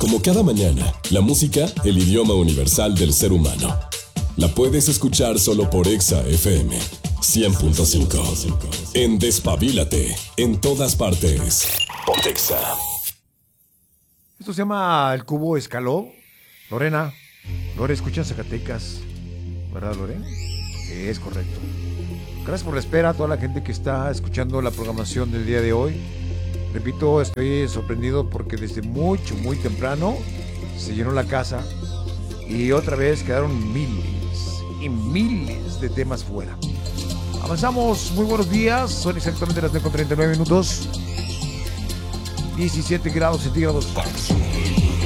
Como cada mañana, la música, el idioma universal del ser humano. La puedes escuchar solo por Exa FM 100.5. En Despabilate, en todas partes. Pontexa. Esto se llama El Cubo Escaló. Lore, escuchan Zacatecas, ¿verdad, Lore? Es correcto. Gracias por la espera a toda la gente que está escuchando la programación del día de hoy. Repito, estoy sorprendido porque desde muy temprano se llenó la casa y otra vez quedaron miles y miles de temas fuera. Avanzamos, muy buenos días, son exactamente las 9:39, 17 grados centígrados.